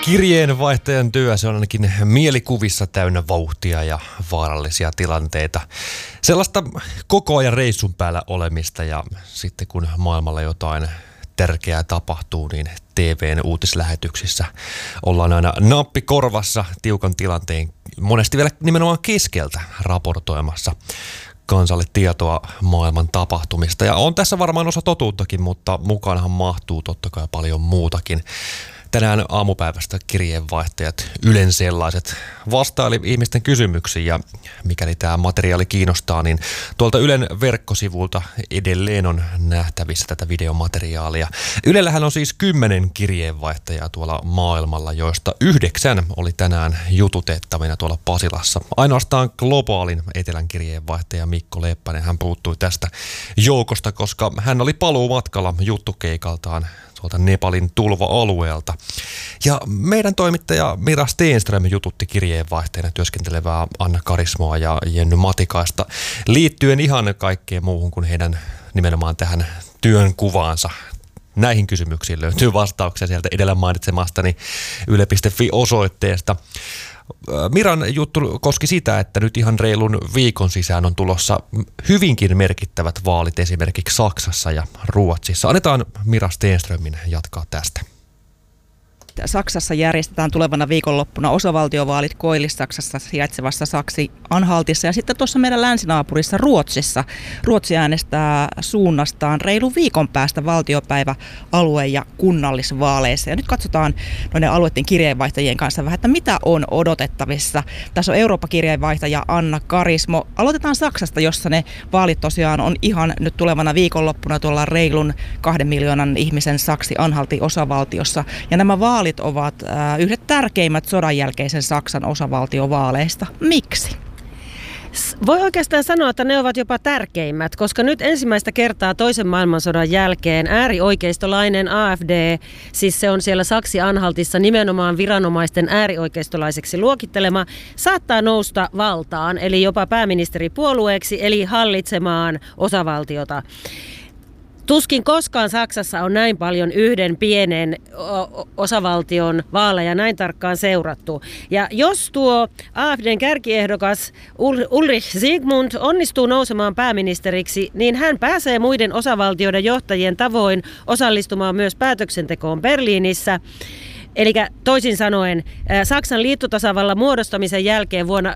Kirjeenvaihtajan työ, se on ainakin mielikuvissa täynnä vauhtia ja vaarallisia tilanteita. Sellaista koko ajan reissun päällä olemista ja sitten kun maailmalla jotain tärkeää tapahtuu, niin TV:n uutislähetyksissä ollaan aina nappi korvassa tiukan tilanteen, monesti vielä nimenomaan keskeltä raportoimassa kansalle tietoa maailman tapahtumista. Ja on tässä varmaan osa totuuttakin, mutta mukaanhan mahtuu totta kai paljon muutakin. Tänään aamupäivästä kirjeenvaihtajat, Ylen sellaiset, vastaili ihmisten kysymyksiin ja mikäli tämä materiaali kiinnostaa, niin tuolta Ylen verkkosivulta edelleen on nähtävissä tätä videomateriaalia. Ylellähän on siis 10 kirjeenvaihtajaa tuolla maailmalla, joista 9 oli tänään jututettavina tuolla Pasilassa. Ainoastaan globaalin etelän kirjeenvaihtaja Mikko Leppänen, hän puuttui tästä joukosta, koska hän oli paluumatkalla juttukeikaltaan tuolta Nepalin tulva-alueelta. Ja meidän toimittaja Mira Stenström jututti kirjeenvaihtajana työskentelevää Anna Karismoa ja Jenny Matikaista liittyen ihan kaikkeen muuhun kuin heidän nimenomaan tähän työnkuvaansa. Näihin kysymyksiin löytyy vastauksia sieltä edellä mainitsemastani yle.fi-osoitteesta. Miran juttu koski sitä, että nyt ihan reilun viikon sisään on tulossa hyvinkin merkittävät vaalit esimerkiksi Saksassa ja Ruotsissa. Annetaan Mira Stenströmin jatkaa tästä. Saksassa järjestetään tulevana viikonloppuna osavaltiovaalit Koillis-Saksassa sijaitsevassa Saksi-Anhaltissa ja sitten tuossa meidän länsinaapurissa Ruotsissa. Ruotsi äänestää suunnastaan reilun viikon päästä valtiopäivä-, alue- ja kunnallisvaaleissa. Ja nyt katsotaan noiden alueiden kirjeenvaihtajien kanssa vähän, että mitä on odotettavissa. Tässä on Eurooppa-kirjeenvaihtaja Anna Karismo. Aloitetaan Saksasta, jossa ne vaalit tosiaan on ihan nyt tulevana viikonloppuna tuolla reilun 2 miljoonan ihmisen Saksi-Anhaltin osavaltiossa. Ja nämä vaalit ovat yhdet tärkeimmät sodan jälkeisen Saksan osavaltiovaaleista. Miksi? Voi oikeastaan sanoa, että ne ovat jopa tärkeimmät, koska nyt ensimmäistä kertaa toisen maailmansodan jälkeen äärioikeistolainen AfD, siis se on siellä Saksi-Anhaltissa nimenomaan viranomaisten äärioikeistolaiseksi luokittelema, saattaa nousta valtaan, eli jopa pääministeripuolueeksi, eli hallitsemaan osavaltiota. Tuskin koskaan Saksassa on näin paljon yhden pienen osavaltion vaaleja näin tarkkaan seurattu. Ja jos tuo AfD:n kärkiehdokas Ulrich Siegmund onnistuu nousemaan pääministeriksi, niin hän pääsee muiden osavaltioiden johtajien tavoin osallistumaan myös päätöksentekoon Berliinissä. Eli toisin sanoen, Saksan liittotasavallan muodostamisen jälkeen vuonna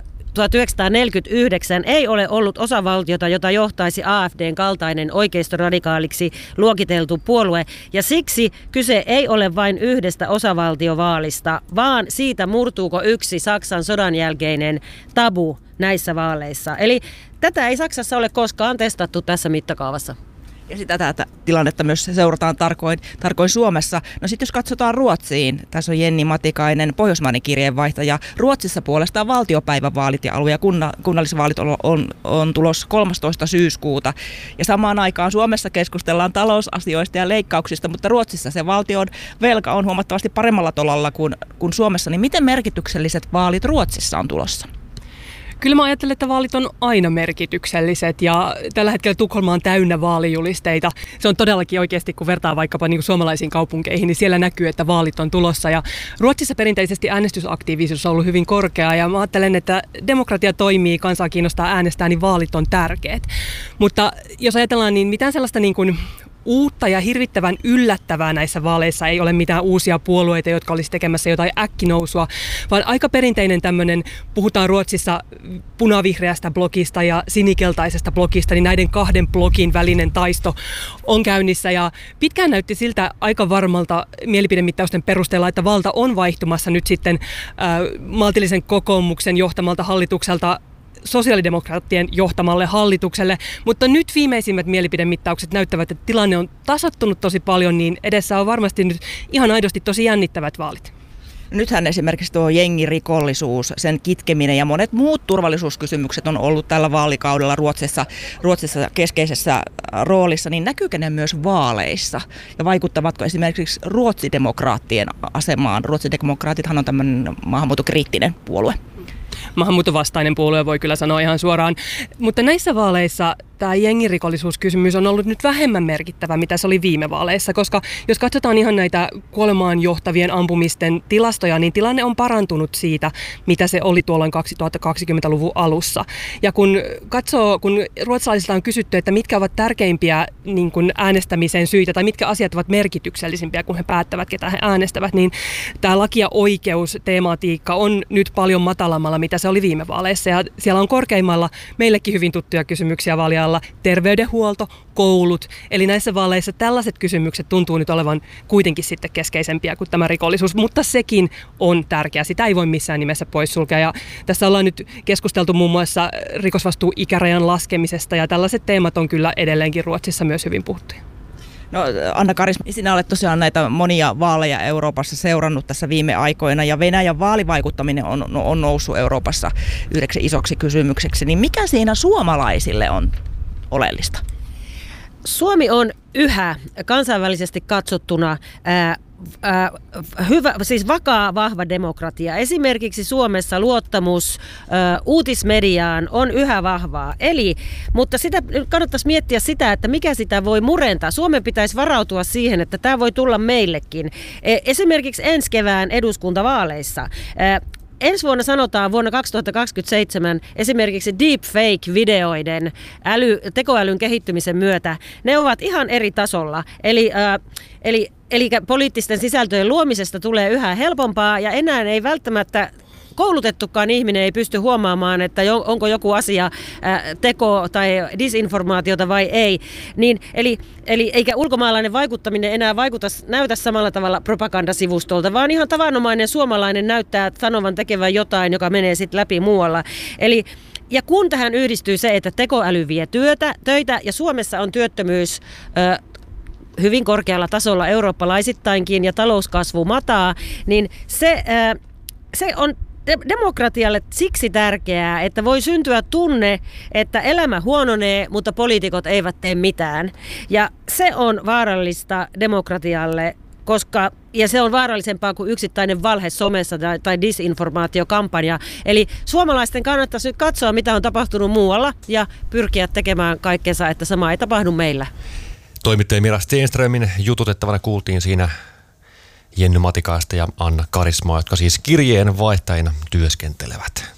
1949 ei ole ollut osavaltiota, jota johtaisi AfD:n kaltainen oikeistoradikaaliksi luokiteltu puolue, ja siksi kyse ei ole vain yhdestä osavaltiovaalista, vaan siitä murtuuko yksi Saksan sodan jälkeinen tabu näissä vaaleissa. Eli tätä ei Saksassa ole koskaan testattu tässä mittakaavassa. Ja sitä tätä tilannetta myös seurataan tarkoin Suomessa. No sitten jos katsotaan Ruotsiin, tässä on Jenny Matikainen, pohjoismainen kirjeenvaihtaja. Ruotsissa puolestaan valtiopäivävaalit ja alue- ja kunnallisvaalit on tulossa 13. syyskuuta. Ja samaan aikaan Suomessa keskustellaan talousasioista ja leikkauksista, mutta Ruotsissa se valtion velka on huomattavasti paremmalla tolalla kuin Suomessa. Niin miten merkitykselliset vaalit Ruotsissa on tulossa? Kyllä mä ajattelen, että vaalit on aina merkitykselliset ja tällä hetkellä Tukholma on täynnä vaalijulisteita. Se on todellakin oikeasti, kun vertaa vaikkapa niin kuin suomalaisiin kaupunkeihin, niin siellä näkyy, että vaalit on tulossa. Ja Ruotsissa perinteisesti äänestysaktiivisuus on ollut hyvin korkea ja mä ajattelen, että demokratia toimii, kansaa kiinnostaa äänestää, niin vaalit on tärkeät. Mutta jos ajatellaan, niin mitään sellaista niin kuin uutta ja hirvittävän yllättävää näissä vaaleissa ei ole mitään uusia puolueita, jotka olisi tekemässä jotain äkkinousua, vaan aika perinteinen tämmöinen, puhutaan Ruotsissa punavihreästä blokista ja sinikeltaisesta blokista, niin näiden kahden blokin välinen taisto on käynnissä ja pitkään näytti siltä aika varmalta mielipidemittausten perusteella, että valta on vaihtumassa nyt sitten maltillisen kokoomuksen johtamalta hallitukselta sosiaalidemokraattien johtamalle hallitukselle, mutta nyt viimeisimmät mielipidemittaukset näyttävät, että tilanne on tasoittunut tosi paljon, niin edessä on varmasti nyt ihan aidosti tosi jännittävät vaalit. Nythän esimerkiksi tuo jengirikollisuus, sen kitkeminen ja monet muut turvallisuuskysymykset on ollut tällä vaalikaudella Ruotsissa keskeisessä roolissa, niin näkyykö ne myös vaaleissa? Ja vaikuttavatko esimerkiksi ruotsidemokraattien asemaan? Ruotsidemokraatithan on tämmöinen maahanmuuttokriittinen puolue. Maahanmuuttovastainen puolue voi kyllä sanoa ihan suoraan, mutta näissä vaaleissa tämä jengirikollisuuskysymys on ollut nyt vähemmän merkittävä, mitä se oli viime vaaleissa, koska jos katsotaan ihan näitä kuolemaan johtavien ampumisten tilastoja, niin tilanne on parantunut siitä, mitä se oli tuolloin 2020-luvun alussa. Ja kun ruotsalaisilta on kysytty, että mitkä ovat tärkeimpiä niin kuin äänestämisen syitä tai mitkä asiat ovat merkityksellisimpiä, kun he päättävät, ketä he äänestävät, niin tämä laki- ja oikeustematiikka on nyt paljon matalammalla, mitä se oli viime vaaleissa. Ja siellä on korkeimmalla meillekin hyvin tuttuja kysymyksiä vaalialla: terveydenhuolto, koulut. Eli näissä vaaleissa tällaiset kysymykset tuntuu nyt olevan kuitenkin sitten keskeisempiä kuin tämä rikollisuus, mutta sekin on tärkeää. Sitä ei voi missään nimessä poissulkea. Ja tässä ollaan nyt keskusteltu muun muassa rikosvastuuikärajan laskemisesta, ja tällaiset teemat on kyllä edelleenkin Ruotsissa myös hyvin puhuttuja. No, Anna Karisma, sinä olet tosiaan näitä monia vaaleja Euroopassa seurannut tässä viime aikoina, ja Venäjän vaalivaikuttaminen on noussut Euroopassa yhdeksi isoksi kysymykseksi. Niin mikä siinä suomalaisille on oleellista? Suomi on yhä kansainvälisesti katsottuna hyvä, siis vakaa, vahva demokratia. Esimerkiksi Suomessa luottamus uutismediaan on yhä vahvaa. Mutta sitä kannattaisi miettiä sitä, että mikä sitä voi murentaa. Suomen pitäisi varautua siihen, että tämä voi tulla meillekin. Esimerkiksi ensi kevään eduskuntavaaleissa. Ensi vuonna sanotaan, vuonna 2027, esimerkiksi deepfake-videoiden tekoälyn kehittymisen myötä, ne ovat ihan eri tasolla. Eli poliittisten sisältöjen luomisesta tulee yhä helpompaa, ja enää ei välttämättä koulutettukaan ihminen ei pysty huomaamaan, että onko joku asia teko tai disinformaatiota vai ei. Eli eikä ulkomaalainen vaikuttaminen enää näytä samalla tavalla propagandasivustolta, vaan ihan tavanomainen suomalainen näyttää sanovan tekevän jotain, joka menee sitten läpi muualla. Ja kun tähän yhdistyy se, että tekoäly vie töitä ja Suomessa on työttömyys hyvin korkealla tasolla eurooppalaisittainkin ja talouskasvu mataa, niin se on demokratialle siksi tärkeää, että voi syntyä tunne, että elämä huononee, mutta poliitikot eivät tee mitään. Ja se on vaarallista demokratialle, ja se on vaarallisempaa kuin yksittäinen valhe somessa tai disinformaatiokampanja. Eli suomalaisten kannattaisi nyt katsoa, mitä on tapahtunut muualla, ja pyrkiä tekemään kaikkensa, että sama ei tapahdu meillä. Toimittaja Mira Stenströmin jututettavana kuultiin siinä Jenny Matikaista ja Anna Karismaa, jotka siis kirjeenvaihtajina työskentelevät.